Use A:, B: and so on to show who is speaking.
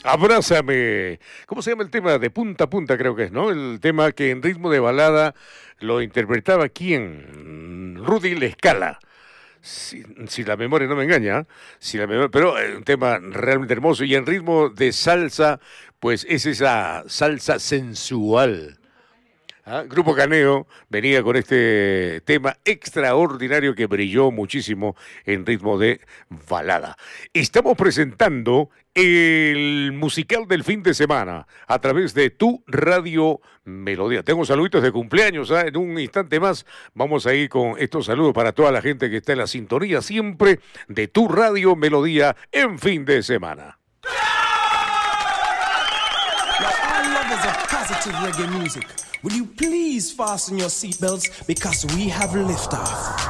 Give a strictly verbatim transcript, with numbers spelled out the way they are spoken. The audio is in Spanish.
A: Abrázame. ¿Cómo se llama el tema? De punta a punta creo que es, ¿no? El tema que en ritmo de balada lo interpretaba ¿quién? Rudy La Scala. Si, si la memoria no me engaña, si la memoria, pero es un tema realmente hermoso y en ritmo de salsa, pues es esa salsa sensual. ¿Ah? Grupo Caneo venía con este tema extraordinario que brilló muchísimo en ritmo de balada. Estamos presentando el musical del fin de semana a través de Tu Radio Melodía. Tengo saluditos de cumpleaños, ¿eh? En un instante más vamos a ir con estos saludos para toda la gente que está en la sintonía siempre de Tu Radio Melodía en fin de semana.
B: Will you please fasten your seatbelts because we have liftoff.